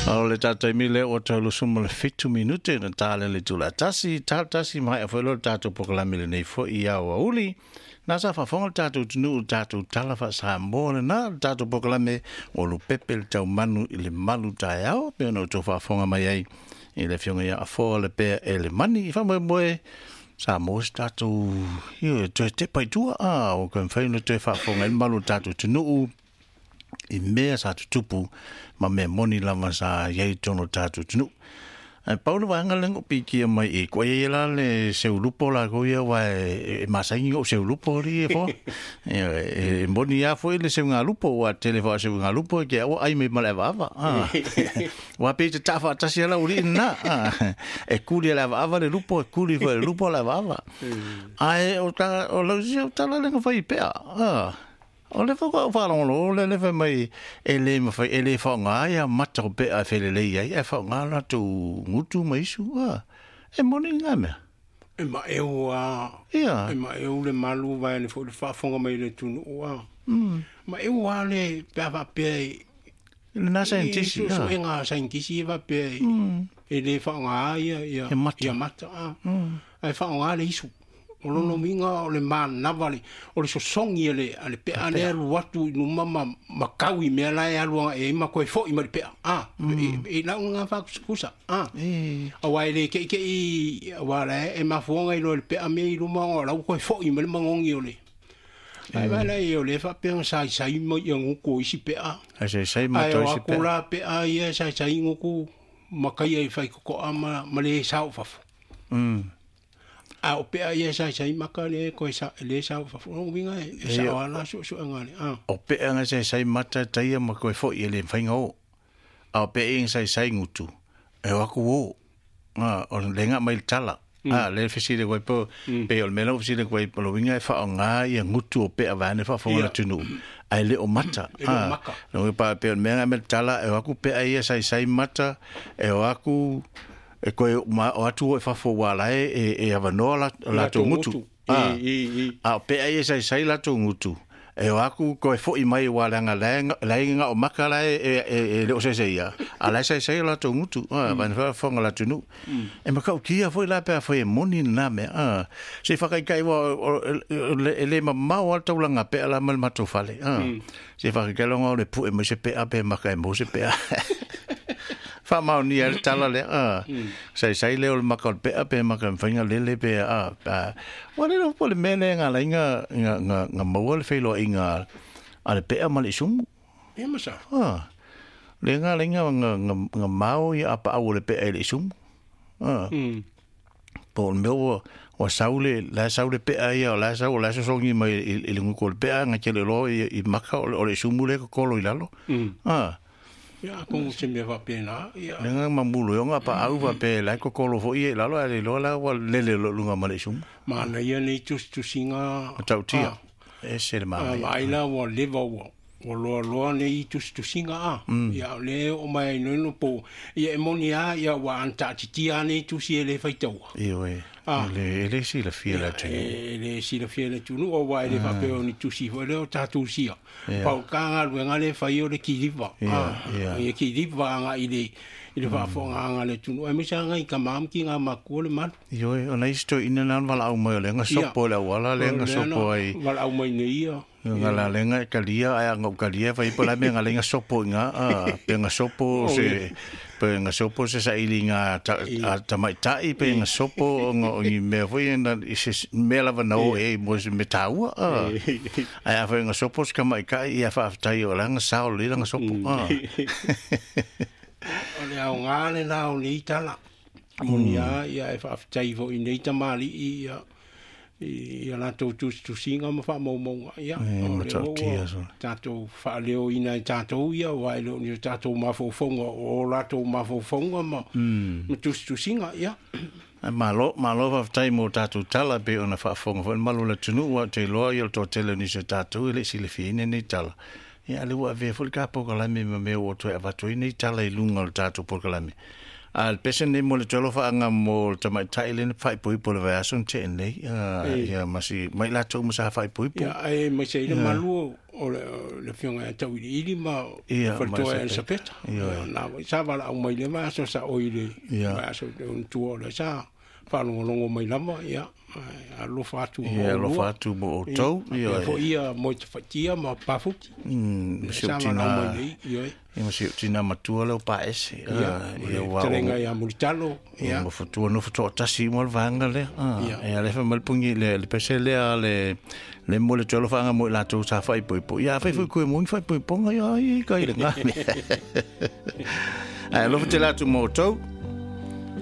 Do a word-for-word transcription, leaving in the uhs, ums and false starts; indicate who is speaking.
Speaker 1: O le tātai mile o tau sumo le fitu minute na tāle le tula tasi, tā tasi mai a whaelo tātou pokalami le nei fo i au a uli. Nā sa whawhonga tātou tunu tātou talawa sa mōre nā tātou pokalami o lu pepe le tau manu i le malu tai au, pēo no tō whawhonga mai ai i le whionga ia a fōa le pēa e le mani i whamoe moe sa mōs tātou i tue te paitua a o kan whaino tue whawhonga i malu tātou tunu i mea sa tutupu ma mea moni lama sa iei tono tātou tunu. E paula wanga lengo piki mai e koe e la le seulupo la koe wa e masangi o seulupo ri e fo. E moni a fo le seunga lupo wa telefo seunga lupo ke o ai me male vava. Wa pe te tafa tasi ala uri na. E kuli la vava le lupo e kuli fo le lupo la vava. Ai o ta o lo si o ta la lengo fai pe. Ah. O le whaka o whanongo, o le lewe mai e le mawhai, e le whanga ai a mata o pe a whele lei ai, e whanga la tu ngutu mai su, a, e moni ngā mea.
Speaker 2: E ma e o a,
Speaker 1: Ia.
Speaker 2: e ma e o le malu vai le fo le whafonga mai le tunu o a. Ma e o a le pia va pia e,
Speaker 1: Le nā saintisi,
Speaker 2: so
Speaker 1: a.
Speaker 2: e ngā saintisi e va pia e, e le whanga ai a, ia,
Speaker 1: E mata.
Speaker 2: ia mata a. E whanga le isu. O lono minga o le man navali o le sosongi le ale pe ane alu watu no mama makawi me ala e alu e ma koe fo i ma le pe ah e la nga fa kusa ah
Speaker 1: E.
Speaker 2: awai le ke ke i wala e ma fuanga i lo le pe ame i lo ma o la koe fo i ma le mangongi o le ai vai la e o le fa pe sa sa i mo i nguko i si pe a
Speaker 1: Ai sei sei
Speaker 2: ai
Speaker 1: mato
Speaker 2: o
Speaker 1: i se pe.
Speaker 2: akula pe a ia sa sa i nguko makai ai fai ko ama ma le sa o fa
Speaker 1: Mm.
Speaker 2: a o pe ai sa sa maka le ko sa le sa fa fo winga e sa ala so so ngale ah
Speaker 1: O pe anga sei sei mata taia ma koe fo i le whainga o. A o pe ing sei sei ngutu. E waku o. Ah, o lenga mai tala. Ah, le fisi le koe po, pe o melo fisi le koe po lo winga e wha o ngā i a ngutu o pe a vane wha fonga tunu. Ai le o mata.
Speaker 2: E le o maka.
Speaker 1: No pa pe o menga me tala e waku pe ai sei sei mata e waku e koe ma o atu e fafo wala e e, e avanoa la, la tō ngutu. Ah, a pe ai e sai sai la tō ngutu. E o aku koe fo i mai walanga lainga o makala e, e, e, e leo sai sai ia. A lai sai sai la tō ngutu. Ah, mm. Vane whafonga la tunu. E makau kia foi la pea foi e moni na me. Ah, se whakai kai wa e le ma mau al taulanga pea la mal mato fale. Ah, se whakai kai longa o le pu e mo se pea pe maka e mo se pea. Fa mau ni al tala le ah sai sai le ol makal pe pe makal finga le le pe ah pa wa le no pole mele nga la nga nga nga nga mo le felo inga al pe mal isum
Speaker 2: e ma sa
Speaker 1: ah le nga le nga nga nga mau ya apa au le pe le isum ah por meu o saule la saule pe ai o la saule la so ngi mai il ngu kol pe nga ke le lo i makal o le isum le ko lo ilalo ah
Speaker 2: ya ko se me va pena ya
Speaker 1: Lenga mamulu yo nga pa au va pe la ko kolo fo ie la lo ale lo la wa le le lo lunga male sum.
Speaker 2: ma na ia nei tus tusinga
Speaker 1: Tau tia. E se le ma.
Speaker 2: ai la wa leva wa o lo lo nei tus tusinga a ya le o mai no no po ia monia ya wa anta titia nei tusi le faitau
Speaker 1: E we. Le le si la fia la tu.
Speaker 2: le si la fia le tu no o wa le va pe o ni tusi fo le o ta tusi pa o ka nga lu nga le fa yo le kiliva ah ia kiliva nga ile ile fa fo nga le tu no e me sa nga i ka mam ki nga ma ko le man
Speaker 1: Yo o nei sto ina nan wala au mai le nga sopo la wala le nga sopo ai.
Speaker 2: wala au mai nei ia
Speaker 1: Nga la le nga kalia ai nga kalia fa i pola me nga le nga sopo nga ah pe nga sopo se pe nga sopo se sa ilinga ta ta mai tai pe nga sopo nga i me foi na is me lava no e mo se metau ah ai fa nga sopo ska mai kai ia fa tai o nga sa o le nga sopo ah
Speaker 2: o le au nga le na o ni tala monia ia e fa tai vo i nei tamali ia ia la to tu tu singa ma fa mo mo ia
Speaker 1: ma tau tia so.
Speaker 2: tato fa leo ina tato ia wa lo ni tato ma fo fonga o la to ma fo fonga ma ma tu tu singa ia
Speaker 1: malo malo fa tai mo tatu tala pe ona fa fonga fo malo la tunu wa te lo ia to tele ni se tatu le si le fine ni tala ia le wa ve fo ka po ka la me me o to ava to ni tala i lunga o tatu po ka la me al pesen ni mo le tolo fa anga mo tama Thailand fai pui po le vason te nei ya masi mai la to masa fai pui po
Speaker 2: ya ai mai sei le malu o le fionga tau ili ma falto el sapeta na sa va au mai le ma so sa oile ma so un tuo le sa fa no longo mai lama ya a lo fatu
Speaker 1: ya lo fatu mo to
Speaker 2: ya fo ia mo te fatia ma pa futi
Speaker 1: mm se tina e mo se tina matua lo pa ese
Speaker 2: ya wa tenga ya multalo ya
Speaker 1: mo futu no futu tasi mo vanga le ya le fa mal pungi le le pese le le le mo le tolo fanga mo la to sa fai poi poi ya fai fai ko mo fai poi ponga ya i kai le nga ai lo te la tu mo to